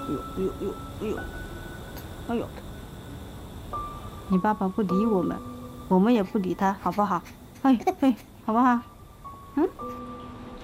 哎呦哎呦哎呦哎呦哎呦！你爸爸不理我们，我们也不理他，好不好？嘿嘿，好不好？嗯。